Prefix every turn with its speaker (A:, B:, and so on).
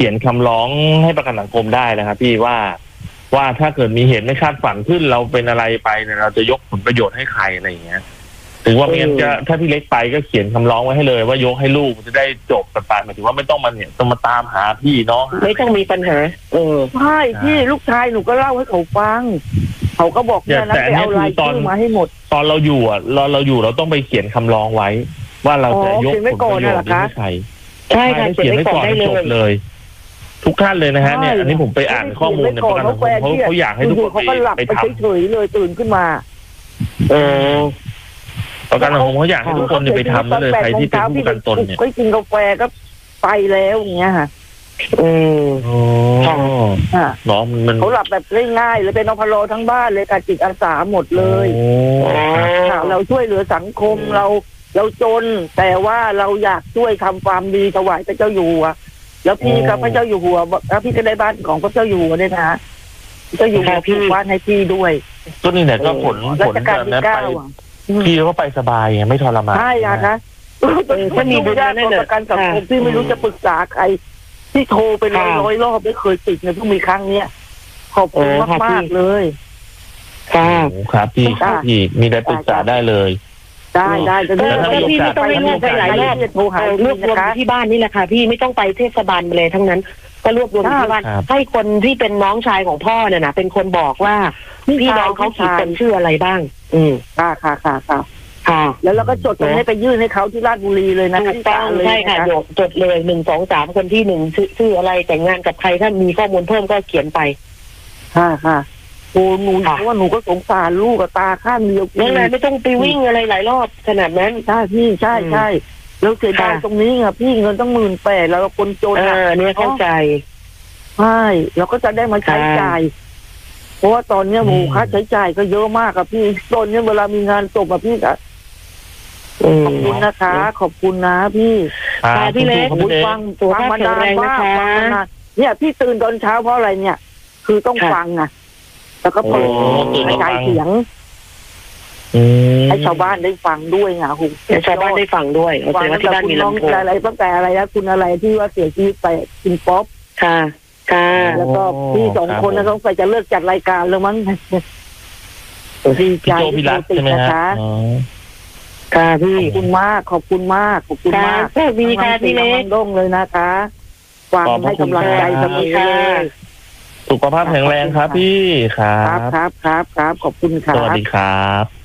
A: ขียนคำร้องให้ประกันสังคมได้นะครับพี่ว่าถ้าเกิดมีเหตุไม่คาดฝันขึ้นเราเป็นอะไรไปเนี่ยเราจะยกผลประโยชน์ให้ใครอะไรอย่างเงี้ยถึงว่าไม่งั้นถ้าพี่เล็กไปก็เขียนคำร้องไว้ให้เลยว่ายกให้ลูกจะได้จบกันไปหมายถึงว่าไม่ต้องมาเนี่ยต้องมาตามหาพี่น้อง
B: ไม่ต้องมีปัญหา
C: ใช่พี่ลูกชายหนูก็เล่าให้เขาฟังเขาก็บอกเนี่ยนะไปเอารายชื่อมาให้หมด
A: ตอนเราอยู่อ่ะเราต้องไปเขียนคำร้องไว้ว่าเราจะยกผลประโยชน์ให้ใคร
B: ใช่ค่ะ
A: เขียนไว้ก่อนจบเลยทุกท่านเลยนะฮะเนี่ยอันนี้ผมไปอ่านข้อมูลในประกันสังคมเขาอยากให้ทุกคนไปทำ
C: เฉยๆเลยตื่นขึ้นมา
A: ประกันสังคมเขาอยากให้ทุกคนไปทำเลยใครที่เป็นผู้ประกันตนเนี่ย
C: ก็กินกาแฟก็ไปแล้วอย่างเงี้ยค่ะ
A: น้องมัน
C: เขาหลับแบบง่ายๆเลยเป็นอพโลทั้งบ้านเลยการจิตอาสาหมดเลยเราช่วยเหลือสังคมเราจนแต่ว่าเราอยากช่วยทำความดีถวายพระเจ้าอยู่หัวแล้วพี่กับพระเจ้าอยู่หัวแล้วพี่ก็ได้บ้านของพระเจ้าอยู่หัวเนี่ยนะเจ้าอยู่หัวพี่บ้านให้พี่ด้วย
A: ก็นี่แหละก็ผลแบบนั้นไปพี่ก็ไปสบายไม่ทรมาน
C: ใช่ค่ะถ้ามีบุญญาติประกันสังคมพี่ไม่รู้จะปรึกษาใครที่โทรไปร้อยรอบไม่เคยติดในทุกมีครั้งเนี้ยขอบคุณมากๆเลย
A: ครับพี่มีได้ปรึกษาได้เลย
C: ได้จะดู
B: แล้วพี่ไม่ต้องเลือกไปหลายรอบโทรหารวบรวมที่บ้านนี่แหละค่ะพี่ไม่ต้องไปเทศบาลเลยทั้งนั้นก็รวบรวมที่บ้านให้คนที่เป็นน้องชายของพ่อเนี่ยนะเป็นคนบอกว่าพี่น้องเขากี่คนชื่ออะไรบ้างค่ะ
C: แล้วเราก็จดตรงให้ไปยื่นให้เขาที่ราชบุรีเลยนะ
B: ถูกต้องใช่ค่ะจดเลย1 2 3คนที่1ชื่ออะไรแต่งงานกับใครถ้ามีข้อมูลเพิ่มก็เขียนไป
C: ค่ะโอ้หนูเพราะว่าหนูก็สงสารลูกกับตาข้างเดียว
B: นั่นแหละไม่ต้องไปวิ่งอะไรหลายรอบขนาดนั้น
C: ใช่พี่ใช่แล้วเสียดายตรงนี้ไงพี่เงินต้อง18,000แล้วคนจน
B: เนี่ยเข้าใจ
C: ใช่เราก็จะได้มาใช้จ่ายเพราะว่าตอนนี้หมูค่าใช้จ่ายก็เยอะมากครับพี่ตอนนี้เวลามีงานจบพี่ก็ขอบคุณนะคะขอบคุณนะพี่
B: พี่เล็ก
C: ฟังมานานมากเนี่ยพี่ตื่นตอนเช้าเพราะอะไรเนี่ยคือต้องฟังนะแล้วก็เปิดกระจายเสียงให้ชาวบ้านได้ฟังด้วยไงคุณ
B: ชาวบ้านได้ฟังด้วย
C: ฟังที่บ้านมีลำโพงอะไรตั้งแต่อะไรนะคุณอะไรที่ว่าเสียชีวิตไปคุณป๊อป
B: ค่ะ
C: แล้วก็พี่2 คนนะต้องไปจะเลิกจัดรายการแล้วมั้งดีใจ
A: พี่รักใช่ไหมคะ
C: ค่ะพี่ขอบคุณมากขอบคุณมาก
B: แค่ดีค่ะพี่เล็ก
C: ด้งเลยนะคะฟังให้กำลังใจเสมอเลย
A: สุขภาพแข็งแรงครับพี่ครับ
C: ขอบคุณครับ
A: สวัสดีครับ